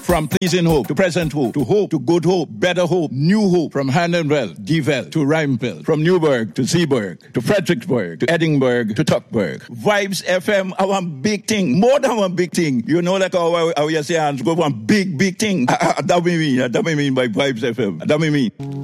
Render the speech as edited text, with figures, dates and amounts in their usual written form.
From pleasing hope to present hope to good hope, better hope, new hope. From Handonville, Deville to Rhymeville. From Newburgh to Zeeburg to Fredericksburg to Edinburgh to Tuckburg. Vibes FM, our big thing. More than one big thing. You know, like how you say, go one big thing. That we mean by Vibes FM. That we mean.